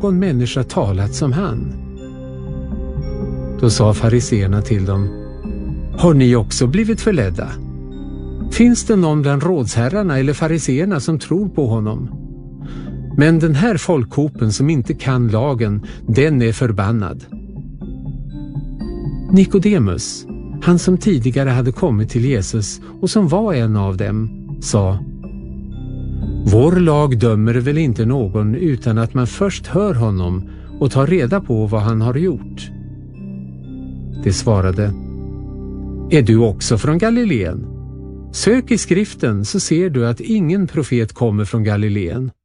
någon människa talat som han. Då sa fariseerna till dem: har ni också blivit förledda? Finns det någon bland rådsherrarna eller fariseerna som tror på honom? Men den här folkhopen som inte kan lagen, den är förbannad. Nikodemus, han som tidigare hade kommit till Jesus och som var en av dem, sa: vår lag dömer väl inte någon utan att man först hör honom och tar reda på vad han har gjort. De svarade: är du också från Galileen? Sök i skriften så ser du att ingen profet kommer från Galileen.